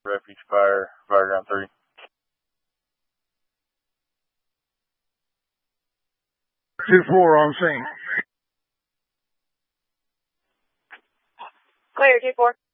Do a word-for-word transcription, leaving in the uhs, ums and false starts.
Refuge Fire, Fire Ground three. two four on scene. Clear, two four.